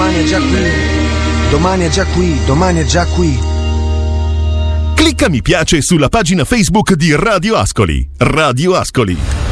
domani è già qui, domani è già qui, domani è già qui. Clicca mi piace sulla pagina Facebook di Radio Ascoli. Radio Ascoli.